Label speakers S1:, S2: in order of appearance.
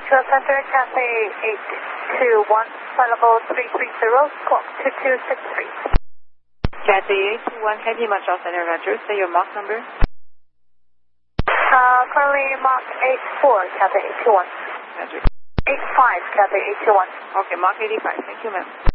S1: Control Center, Cathay 821, flight level 330, squawk 2263.
S2: Cathay 821, KT Control Center, roger. Say your Mach number.
S1: Currently Mach 84, Cathay 821.
S2: Roger.
S1: 85, Cathay 821.
S2: Okay, Mach 85. Thank you, ma'am.